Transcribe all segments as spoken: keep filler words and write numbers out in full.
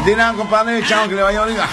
De nada, compadre, chao, que le vaya bonito.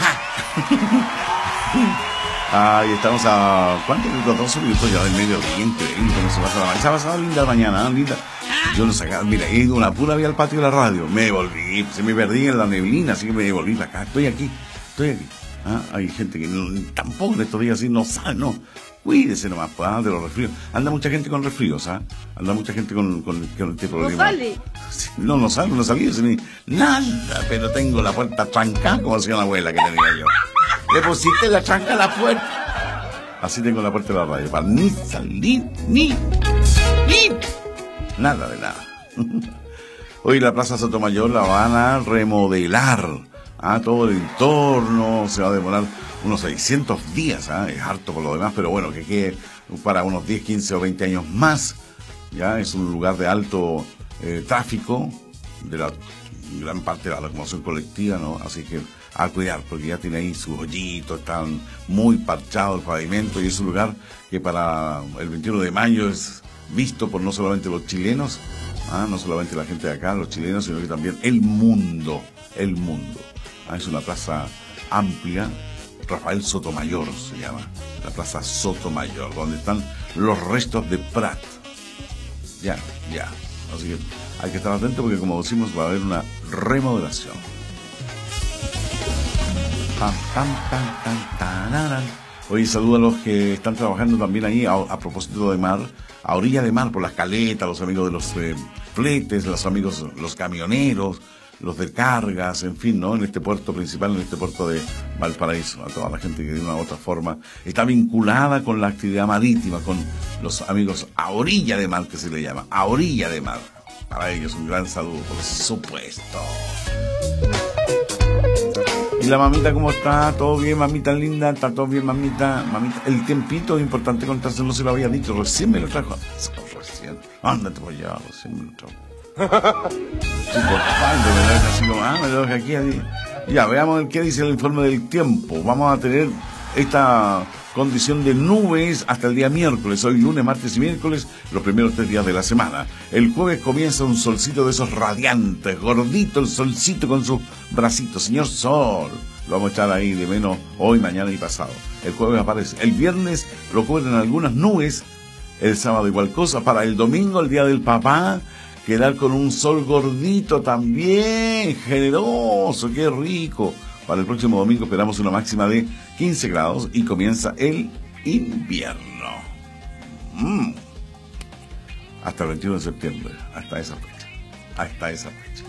Ahí estamos a... ¿Cuántos minutos? doce minutos ya del mediodía. Increíble cómo se pasa la mañana. Se ha pasado linda la mañana, ¿eh? Linda. Yo no sacaba... Mira, he ido una pura vía al patio de la radio. Me volví, se me perdí en la neblina, así que me volví para acá. Estoy aquí, estoy aquí. ¿Ah? Hay gente que no, tampoco en estos días así no sabe, no. Cuídese nomás, pues, ¿ah? De los resfríos. Anda mucha gente con resfríos, ¿ah? Anda mucha gente con, con, con este problema. No sale. Sí, no, no sale, no salí, ni nada, pero tengo la puerta trancada, como decía la abuela que tenía yo. Le pusiste la tranca a la puerta. Así tengo la puerta de la radio, para ni salir, ni, ni, nada de nada. Hoy la Plaza Sotomayor la van a remodelar. Ah, todo el entorno se va a demorar unos seiscientos días, ¿ah? Es harto por lo demás, pero bueno, que quede para unos diez, quince o veinte años más. Ya es un lugar de alto eh, tráfico, de la gran parte de la locomoción colectiva, ¿no? Así que a cuidar, porque ya tiene ahí sus hoyitos, están muy parchados el pavimento, y es un lugar que para el veintiuno de mayo es visto por no solamente los chilenos, ¿ah? No solamente la gente de acá, los chilenos, sino que también el mundo, el mundo. Ah, es una plaza amplia, Rafael Sotomayor se llama, la Plaza Sotomayor, donde están los restos de Prat. Ya, ya. Así que hay que estar atento porque, como decimos, va a haber una remodelación. Pam, pam, pam, pam, tararán. Hoy saludo a los que están trabajando también ahí a, a propósito de mar, a orilla de mar, por las caletas, los amigos de los eh, fletes, los amigos, los camioneros, los de cargas, en fin, ¿no? En este puerto principal, en este puerto de Valparaíso, a toda la gente que de una u otra forma está vinculada con la actividad marítima, con los amigos a orilla de mar, que se le llama, a orilla de mar. Para ellos un gran saludo, por supuesto. ¿Y la mamita cómo está? ¿Todo bien, mamita linda? ¿Está todo bien, mamita? Mamita, el tiempito es importante contarse, no se lo había dicho, recién me lo trajo. Recién, ándate por allá, recién me lo trajo. Chico, me lo deja así como, ah, me lo deja aquí, aquí. Ya, veamos qué dice el informe del tiempo. Vamos a tener esta condición de nubes hasta el día miércoles. Hoy lunes, martes y miércoles, los primeros tres días de la semana. El jueves comienza un solcito de esos radiantes, gordito el solcito con sus bracitos. Señor Sol, lo vamos a echar ahí de menos hoy, mañana y pasado. El jueves aparece. El viernes lo cubren algunas nubes. El sábado igual cosa. Para el domingo, el día del papá, quedar con un sol gordito también, generoso, qué rico. Para el próximo domingo esperamos una máxima de quince grados y comienza el invierno. Mm. Hasta el veintiuno de septiembre, hasta esa fecha, hasta esa fecha.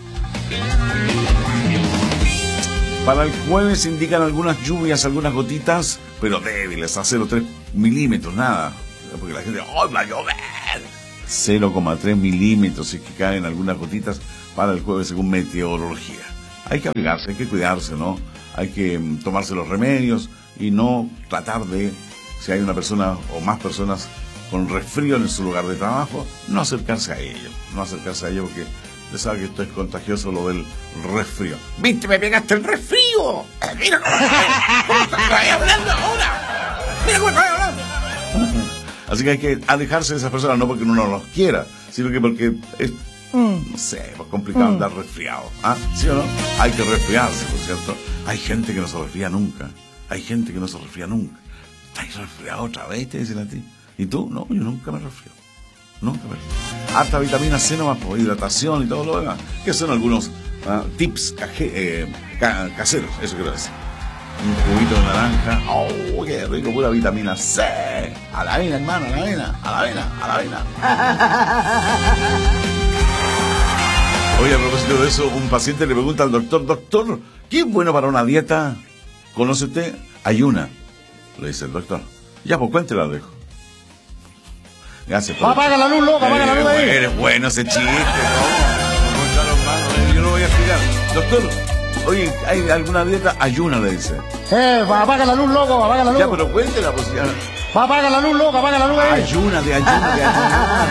Para el jueves indican algunas lluvias, algunas gotitas, pero débiles, a cero coma tres milímetros, nada. Porque la gente, ¡oh, va a llover! cero coma tres milímetros, es que caen algunas gotitas para el jueves según meteorología. Hay que abrigarse, hay que cuidarse, ¿no? Hay que um, tomarse los remedios y no tratar de, si hay una persona o más personas con resfrío en su lugar de trabajo, no acercarse a ello, no acercarse a ello porque usted sabe que esto es contagioso, lo del resfrío. ¡Viste, me pegaste el resfrío! ¡Mira cómo estoy hablando ahora! ¡Mira cómo estoy hablando! Así que hay que alejarse de esas personas, no porque uno no los quiera, sino que porque es, no sé, pues complicado mm. andar resfriado. ¿Ah? ¿Sí o no? Hay que resfriarse, por cierto. Hay gente que no se resfría nunca. Hay gente que no se resfría nunca. ¿Estás resfriado otra vez? Te dicen a ti. ¿Y tú? No, yo nunca me resfrío. Nunca me resfrío. Harta vitamina C nomás, por hidratación y todo lo demás. Que son algunos uh, tips caje, eh, ca caseros, eso quiero decir. Un juguito de naranja, oh, qué rico, pura vitamina C. A la avena, hermano, a la avena, a la avena, a la avena. Oye, a propósito de eso, un paciente le pregunta al doctor, doctor, ¿qué es bueno para una dieta? ¿Conoce usted? Ayuna, le dice el doctor. Ya, pues cuéntela, dejo. Gracias por... Apaga la luz, loco, apaga la luz ahí. Eres bueno ese chiste, ¿no? Yo lo voy a explicar. Doctor, oye, ¿hay alguna dieta? Ayuna, le dice. Eh, apaga la luz, loco, apaga la luz. Ya, pero cuéntela, pues ya. Apaga la luz, loco, apaga la luz ahí. Ayuna, de ayuna, de ayuna.